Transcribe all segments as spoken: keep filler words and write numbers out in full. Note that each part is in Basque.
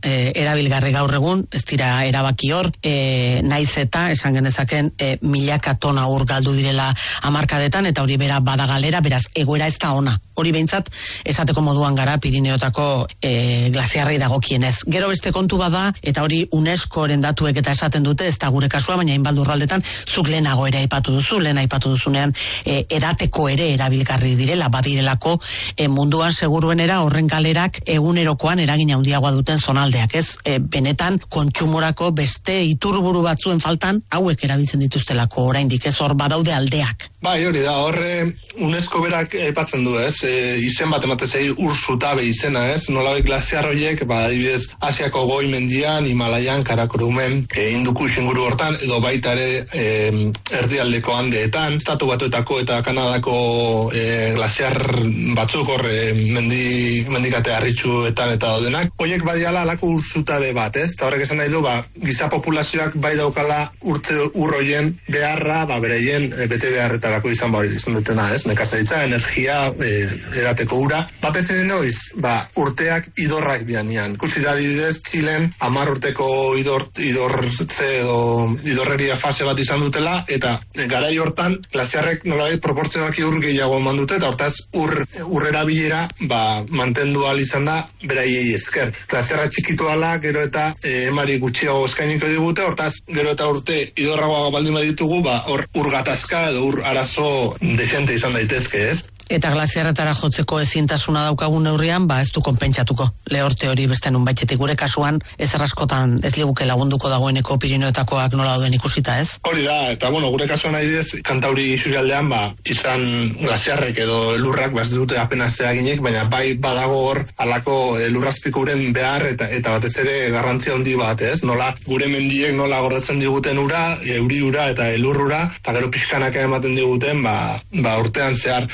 e, erabilgarri gaur egun, ez dira erabaki hor, e, naiz eta esan genezaken e, milaka tona ur galdu direla hamarkadetan, eta hori bera bada galera, beraz egoera ez da ona. Hori behintzat esateko moduan gara Pirineotako e, glaziarrei dagokienez. Gero beste kontu bada, eta hori UNESCOren datuek eta esaten dute, ez da gure kasua, baina hainbat lurraldetan zuk lehenago ere aipatu duzu, lehen aipatu duzunean e, edateko ere erabilgarri direla, badirelako e, munduan seguruenera horren galerak egunerokoan eragin handiagoa duten zonaldeak, ez? E, benetan kontsumorako beste iturburu batzuen faltan hauek erabiltzen dituztelako oraindik, ez hor badaude aldeak. Bai, hori da, horre UNESCO berak aipatzen du, ez? E, izen bat ematen zei ur zutabe izena, ez? Nolabait glaziar horiek, ba, adibidez, Asiako goi mendian, Himalaian, Karakorumen, e, Hinduku inguru hortan, edo baita ere e, erdialdeko Andeetan, Estatu Batuetako eta Kanadako e, glaziar batzuk hor e, mendi, mendikate harritsuetan eta daudenak. Horiek badiala alako ur zutabe bat, ez? Eta horrek esan nahi du, ba, giza populazioak bai daukala urtze ur horien beharra, ba, bereien e, bete beharretarako izan ba, izan dutena, ez? Nekazaritza, energia, e, edateko ura. Batez ere noiz, ba, urteak idorrak dianian. Kusi da adibidez, Txilen hamar urteko idor, idortze edo idorreria fase bat izan dutela, eta garai hortan, glaziarrek nolabait proportzionalki ur gehiago eman dute, eta hortaz ur, urrera bilera, ba, mantendu ahal izan da, beraiei esker. Glaziarra txikitu ala, gero eta e, emari gutxiago eskainiko digute, hortaz, gero eta urte idorragoa baldin baditugu, ba, hor ur gatazka edo ur arazo desente izan daitezke, ez? Eta glaziarretara jotzeko ezintasuna daukagun neurrian, ba ez du konpentsatuko. Lehorte hori beste nun baitzetik gure kasuan, ez erraskotan ez liguke lagunduko dagoeneko Pirineotakoak nola dauden ikusita, ez? Hori da, eta bueno, gure kasuan adibidez, Kantauri isurialdean, ba, izan glaziarrek edo elurrak, ba ez dute apenas zeaginek, baina bai badago hor alako elurrazpikuren behar, eta eta batez ere garrantzia handi bat, ez? Nola gure mendiek nola gordetzen diguten ura, euri ura eta elurrura, eta gero pixkanaka ematen diguten, ba, ba urtean zehar.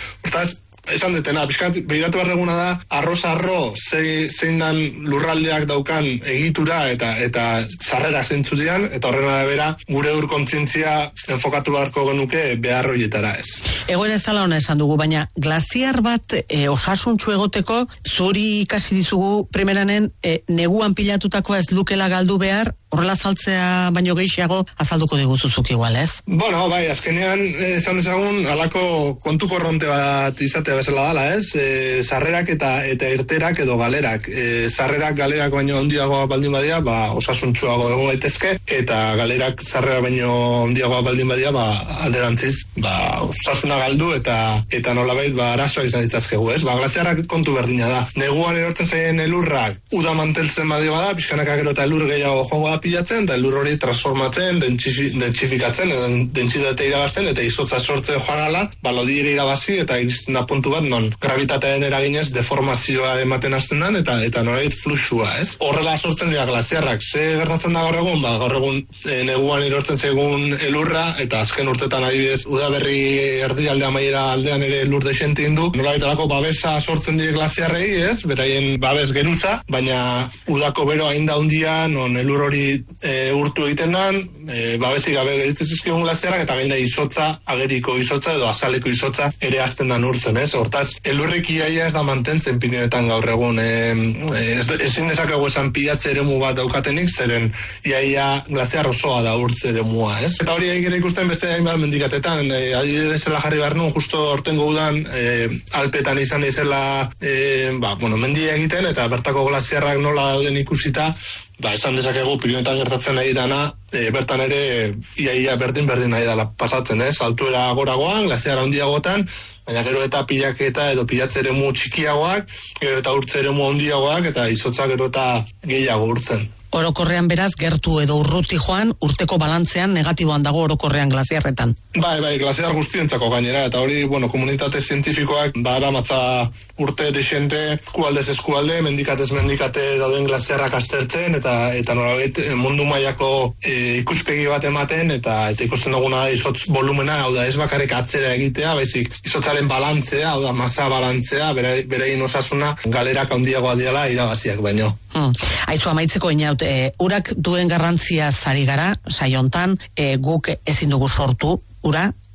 Esan detena, pixkat, behiratu behar duguna da, arroz-arro, ze, zein dan lurraldeak daukan egitura eta eta sarrerak zeintzu dian, eta horren arabera, gure ur kontzientzia enfokatu beharko genuke behar horietara ez. Egoera ez tala hona esan dugu, baina glaziar bat e, osasuntxu egoteko, zuri ikasi dizugu primeranen e, neguan pilatutakoa ez lukela galdu behar, horrela saltzea baino gehiago azalduko diguzuzuk igual, ez? Bueno, bai, azkenean esan dezagun alako kontu korronte bat izatea bezala dala, ez? E, sarrerak eta eta irterak edo galerak. E, sarrerak galerak baino handiagoa baldin badia, ba, osasuntsuago egon daitezke, eta galerak sarrera baino handiagoa baldin badia, ba, alderantziz, ba, osasuna galdu eta eta nolabait, ba, arazoak izan ditzazkegu, ez? Ba, glaziarrak kontu berdina da. Neguan erortzen zaien elurrak, uda manteltzen badia bada, pixkanaka gero eta elur gehiago joango pilatzen, eta elur hori transformatzen, dentsifikatzen, dentsitate irabazten, eta izotza sortzen joan ala, ba, lodiere irabazi, eta iristen da puntu bat, non gravitatearen eraginez deformazioa ematen hasten dan, eta eta norait fluxua, ez? Horrela sortzen dira glaziarrak. Ze gertatzen da gaur egun? Ba, gaur egun e, neguan irortzen zegun elurra, eta azken urtetan adibidez, udaberri erdialde amaiera aldean ere elur desente indu, nolait alako babesa sortzen dira glaziarrei, ez? Beraien babes geruza, baina udako bero hain da hundia, non elur hori E, urtu egiten dan, e, babesik gabe geritzen zizkigun glaziarrak, eta gaina izotza, ageriko izotza edo azaleko izotza ere azten dan urtzen, ez? Hortaz, elurrek iaia ez da mantentzen Pirineoetan gaur egun, e, ez, ezin dezakegu esan pilatze eremu bat daukatenik, zeren iaia glaziar osoa da urtze eremua, ez? Eta hori egin ikusten beste hainbat mendikatetan, e, adibidezela jarri behar nun, justo hortengo udan, e, Alpetan izan izela, e, ba, bueno, mendia egiten, eta bertako glaziarrak nola dauden ikusita, ba, esan dezakegu Pirineoetan gertatzen nahi dana, e, bertan ere iaia berdin berdin nahi dela pasatzen, ez? Altuera goragoan, glaziara handiagotan, baina gero eta pilaketa edo pilatze eremu txikiagoak, gero eta urtze eremu handiagoak, eta izotza gero eta gehiago urtzen. Orokorrean beraz, gertu edo urruti joan, urteko balantzean negatiboan dago orokorrean glaziarretan. Bai, bai, glaziar guztientzako gainera, eta hori, bueno, komunitate zientifikoak, ba, aramatza urte desente, eskualdez eskualde, mendikatez mendikate dauden glaziarrak aztertzen, eta eta nolabait mundu mailako e, ikuspegi bat ematen, eta eta ikusten duguna da izotz volumena, hau da ez bakarrik atzera egitea, baizik izotzaren balantzea, hau da masa balantzea, bere, berein osasuna galerak handiagoa diala irabaziak baino. Hmm. Aizu amaitzeko inaut, e, urak duen garrantzia zari gara, saiontan, e, guk ezin dugu sortu, ura,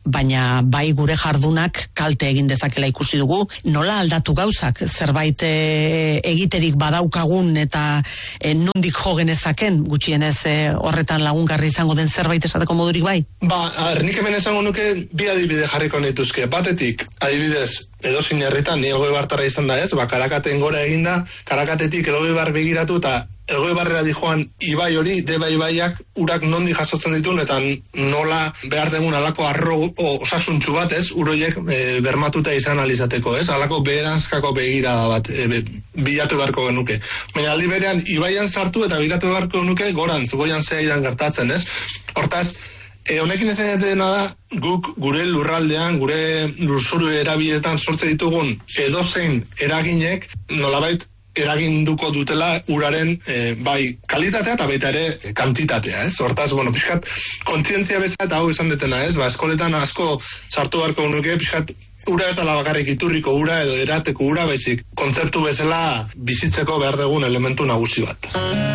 baina bai gure jardunak kalte egin dezakela ikusi dugu. Nola aldatu gauzak, zerbait e, egiterik badaukagun eta e, nondik jo genezaken, gutxienez e, horretan lagungarri izango den zerbait esateko modurik bai? Ba, nik hemen esango nuke bi adibide jarriko nituzke. Batetik, adibidez, edozein herritan, ni Elgoibartarra izan da ez, ba, Karakaten gora eginda, Karakatetik Elgoibar begiratu eta Elgoibarrera dijoan ibai hori, deba ibaiak urak nondi jasotzen ditun eta nola behar degun alako arro osasuntxu bat ez, uroiek e, bermatuta izan alizateko ez, alako beheranzkako begirada bat e, be, bilatu beharko genuke. Baina aldi berean ibaian sartu eta bilatu beharko genuke gorantz, goian zeidan gertatzen ez. Hortaz, E, honekin esan dena da, guk gure lurraldean, gure lurzuru erabiletan sortze ditugun edozein eraginek, nolabait eraginduko dutela uraren e, bai kalitatea eta baita ere kantitatea, ez? Hortaz, bueno, pixkat, kontzientzia beza eta hau esan detena, ez? Ba, eskoletan asko sartu beharko nuke, pixkat, ura ez dela bakarrik iturriko ura edo erateko ura, baizik, kontzeptu bezala bizitzeko behar dugun elementu nagusi bat.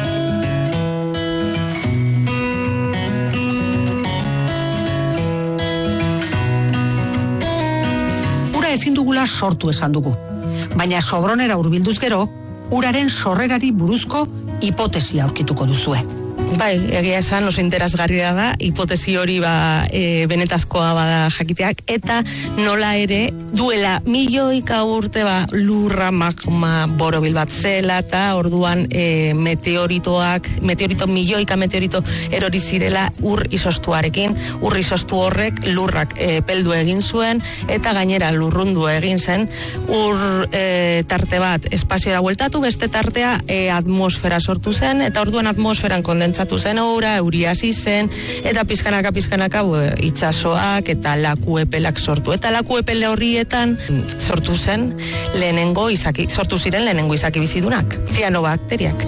Ezin dugula sortu esan dugu. Baina Sobronera hurbilduz gero, uraren sorrerari buruzko hipotesia aurkituko duzue. Bai, egia esan oso interesgarria da, hipotesi hori ba, e, benetazkoa bada jakiteak, eta nola ere duela milioika urte ba, lurra magma borobil bat zela, eta orduan e, meteoritoak, meteorito, milioika meteorito erori zirela ur izostuarekin, ur izostu horrek lurrak e, peldu egin zuen, eta gainera lurrundu egin zen, ur e, tarte bat espaziora bueltatu, beste tartea e, atmosfera sortu zen, eta orduan atmosferan kondentza zen ura, euri hasi zen, eta pizkanaka pizkanaka itsasoak eta lakuepelak sortu. Eta lakuepele horrietan sortu zen lehenengo izaki, sortu ziren lehenengo izaki bizidunak, zianobakteriak.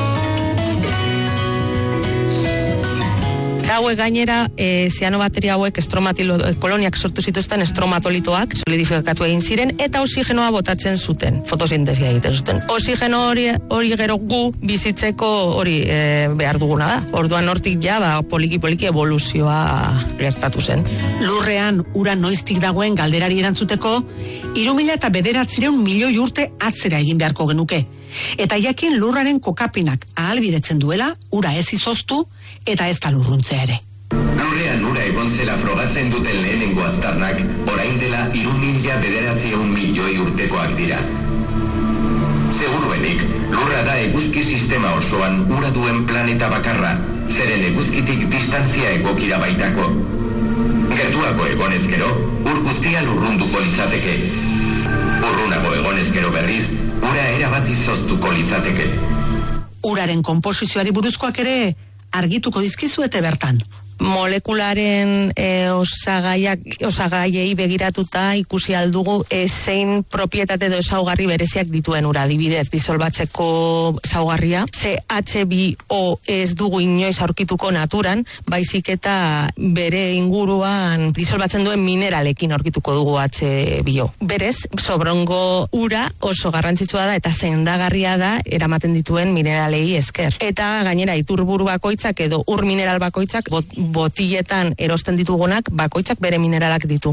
Hauek gainera, e, zianobakteria hauek estromatilo, koloniak sortu zituzten estromatolitoak solidifikatu egin ziren eta oxigenoa botatzen zuten, fotosintesia egiten zuten. Oxigeno hori, hori gero gu bizitzeko hori e, behar duguna da. Orduan hortik ja, ba, poliki-poliki evoluzioa gertatu zen. Lurrean ura noiztik dagoen galderari erantzuteko, hiru mila eta bederatziehun milioi urte atzera egin beharko genuke. Eta jakin lurraren kokapinak ahalbidetzen duela, ura ez izoztu eta ez da lurruntzea ere. Lurrean ura egon zela frogatzen duten lehenengo aztarnak, orain dela hiru mila bederatziehun milioi urtekoak dira. Seguruenik, lurra da eguzki sistema osoan ura duen planeta bakarra, zeren eguzkitik distantzia egokira baitako. Gertuago egonezkero, ur guztia lurrunduko litzateke. Urrunago egonezkero berriz, ura erabat izoztuko litzateke. Uraren konposizioari buruzkoak ere argituko dizkizuete bertan. Molekularen e, osagaiak, osagaiei begiratuta ikusi aldugu e, zein propietate edo ezaugarri bereziak dituen ura, adibidez disolbatzeko ezaugarria, ze H bi O ez dugu inoiz aurkituko naturan, baizik eta bere inguruan disolbatzen duen mineralekin aurkituko dugu H bi O. Berez, Sobrongo ura oso garrantzitsua da eta sendagarria da eramaten dituen mineralei esker. Eta gainera iturburu bakoitzak edo ur mineral bakoitzak bot, botiletan erosten ditugunak bakoitzak bere mineralak ditu.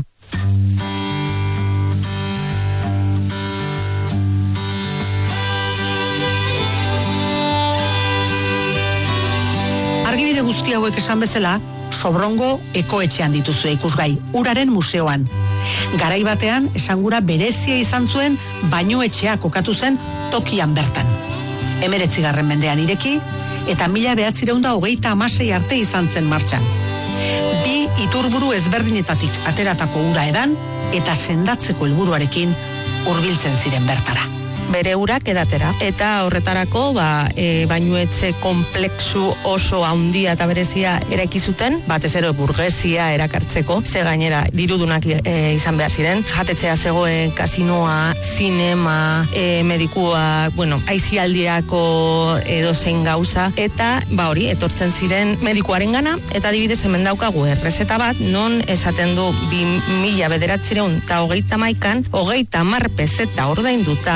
Argibide guzti hauek esan bezala, Sobrongo ekoetxean dituzue ikusgai, uraren museoan. Garai batean, esangura berezia izan zuen bainuetxea kokatu zen tokian bertan. Hemeretzigarren mendean ireki, eta mila behatzireun da hogeita hamasei arte izan zen martxan. Bi iturburu ezberdinetatik ateratako ura edan, eta sendatzeko helburuarekin hurbiltzen ziren bertara. Bere urak edatera. Eta horretarako, ba, e, bainuetxe komplexu oso handia eta berezia eraiki zuten, batez ere burgesia erakartzeko, ze gainera dirudunak e, izan behar ziren, jatetxea zegoen kasinoa, zinema, e, medikua, bueno, aizialdiako edozein gauza, eta ba hori, etortzen ziren medikuaren gana, eta adibidez hemen daukagu errezeta bat, non esaten du bi mila bederatziehun eta hogeita hamaikan, hogeita hamar pezeta ordainduta, basu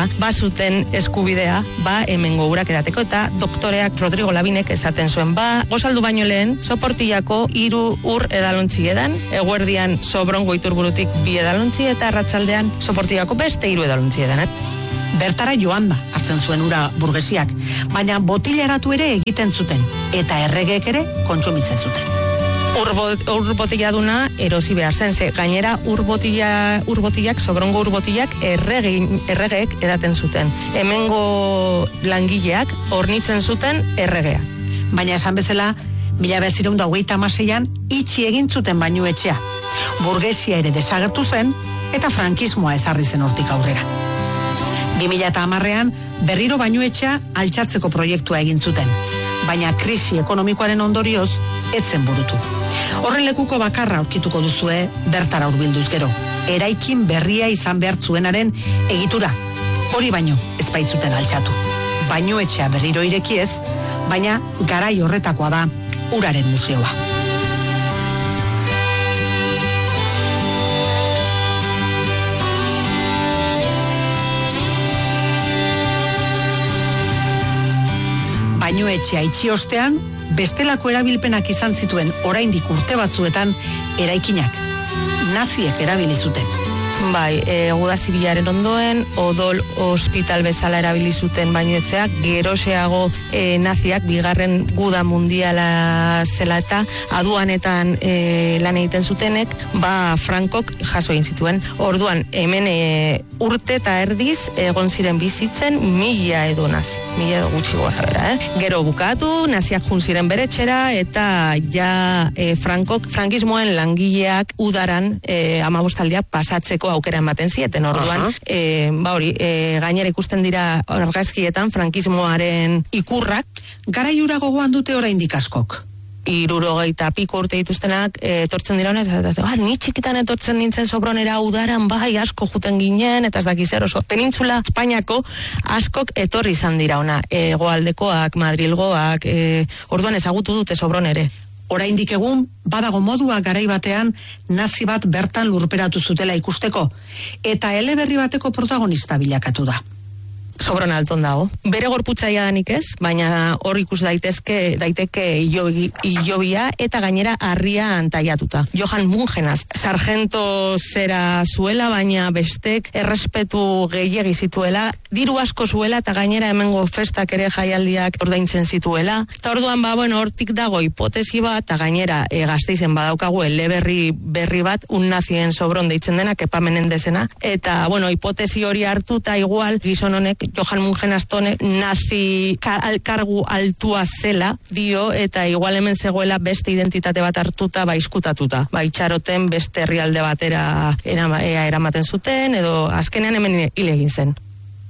zuten eskubidea, ba, hemengo urak edateko, eta doktoreak Rodrigo Labinek esaten zuen, ba, gozaldu baino lehen, Soportillako hiru ur edalontzi edan, eguerdian Sobrongo iturburutik bi edalontzi, eta arratsaldean Soportillako beste hiru edalontzi edan, eh? Bertara joan da, hartzen zuen ura burgesiak, baina botilaratu ere egiten zuten, eta erregeek ere kontsumitzen zuten. Ur botilladuna erosi behar zen, ze gainera ur botilla, ur botillak, Sobrongo ur botillak errege, erregeek edaten zuten. Hemengo langileak hornitzen zuten erregea. Baina esan bezala, mila bederatziehun eta hogeita hamaseian itxi egin zuten bainu etxea. Burgesia ere desagertu zen, eta frankismoa ezarri zen hortik aurrera. bi mila hamarrean berriro bainu etxea altxatzeko proiektua egin zuten, baina krisi ekonomikoaren ondorioz etzen burutu. Horren lekuko bakarra aurkituko duzue bertara hurbilduz gero. Eraikin berria izan behar zuenaren egitura. Hori baino ez baitzuten altxatu. Bainu etxea berriro irekiez, baina garai horretakoa da uraren museoa. Bainu etxea itxi ostean, bestelako erabilpenak izan zituen oraindik urte batzuetan eraikinak. Naziek erabili zuten. Bai, e, Guda Zibilaren ondoen, odol hospital bezala erabili zuten bainuetxeak, geroxeago e, naziak, bigarren guda mundiala zela eta aduanetan e, lan egiten zutenek, ba Frankok jaso egin zituen. Orduan, hemen e, urte eta erdiz egon ziren bizitzen mila edo nazi, mila edo gutxi gora bera, eh? Gero bukatu, naziak jun ziren bere txera, eta ja e, Frankok, frankismoen langileak udaran e, amabostaldiak pasatzeko aukera ematen zieten, orduan, e, ba hori, e, gainera ikusten dira argazkietan frankismoaren ikurrak. Garaiura gogoan dute oraindik askok. Hirurogeita piko urte dituztenak e, etortzen dira honez, eta ah, ni txikitan etortzen nintzen Sobronera udaran, bai, asko juten ginen, eta ez dakiz zer oso. Penintzula Espainiako askok etorri izan dira ona, hegoaldekoak, Madrilgoak, e, orduan ezagutu dute Sobronere. Oraindik egun, badago modua garai batean nazi bat bertan lurperatu zutela ikusteko, eta eleberri bateko protagonista bilakatu da. Sobron alton dago. Bere gorputzaia danik ez, baina hor ikus daitezke, daiteke hilobia eta gainera harria antaiatuta. Johan Mungenaz, sargento zera zuela, baina bestek errespetu gehiegi zituela, diru asko zuela eta gainera hemengo festak ere jaialdiak ordaintzen zituela. Eta orduan, ba, bueno, hortik dago hipotesi bat, eta gainera e, Gasteizen badaukagu eleberri berri bat, un nazien Sobron deitzen dena, Kepa Menendezena, eta, bueno, hipotesi hori hartuta igual, gizon honek, Johan Mungenaztone nazi kargu altua zela dio, eta igual hemen zegoela beste identitate bat hartuta baizkutatuta. Ba, itxaroten beste herrialde batera eramaten zuten, edo azkenean hemen hil egin zen.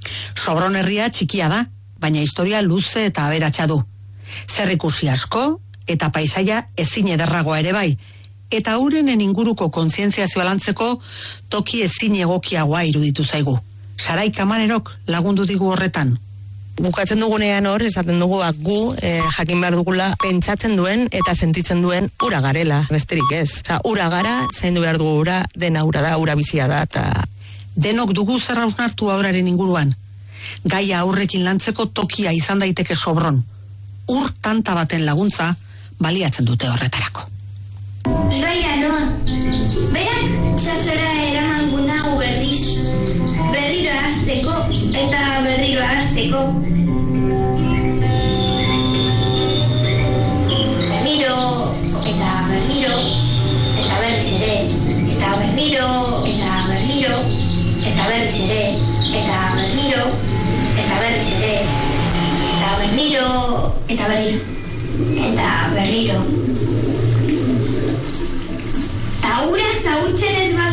Sobron herria txikia da, baina historia luze eta aberatsa du. Zer ikusi asko eta paisaia ezin ederragoa ere bai, eta urenen inguruko kontzientziazioa lantzeko toki ezin egokiagoa iruditu zaigu. Sarai Kamanerok lagundu digu horretan. Bukatzen dugunean hor, esaten dugu gu e, jakin behar dugula pentsatzen duen eta sentitzen duen ura garela, besterik ez. Osa, ura gara, zaindu behar dugu ura, dena ura da, ura bizia da. Ta... Denok dugu zer hausnartu auraren inguruan. Gaia aurrekin lantzeko tokia izan daiteke Sobron. Ur tanta baten laguntza baliatzen dute horretarako. Gaia noa, berak txasora eraman guna berriz. Berriro azteko eta berriro azteko. Berriro eta berriro eta bertxere eta berriro eta berriro eta bertxere eta berriro eta bertxere eta berriro eta berriro eta berriro. Ta ura zautzen ez